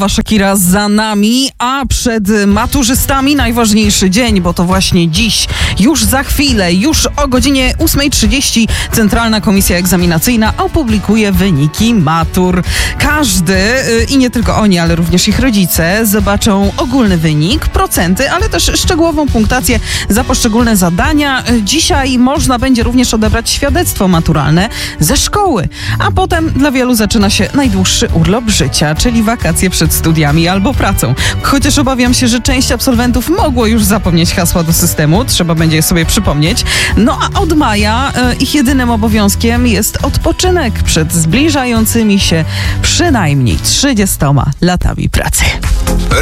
Shakira za nami, a przed maturzystami najważniejszy dzień, bo to właśnie dziś, już za chwilę, już o godzinie 8:30 Centralna Komisja Egzaminacyjna opublikuje wyniki matur. Każdy, i nie tylko oni, ale również ich rodzice, zobaczą ogólny wynik, procenty, ale też szczegółową punktację za poszczególne zadania. Dzisiaj można będzie również odebrać świadectwo maturalne ze szkoły, a potem dla wielu zaczyna się najdłuższy urlop życia, czyli wakacje przed studiami albo pracą. Chociaż obawiam się, że część absolwentów mogło już zapomnieć hasła do systemu, trzeba będzie je sobie przypomnieć. No a od maja ich jedynym obowiązkiem jest odpoczynek przed zbliżającymi się przynajmniej 30 latami pracy.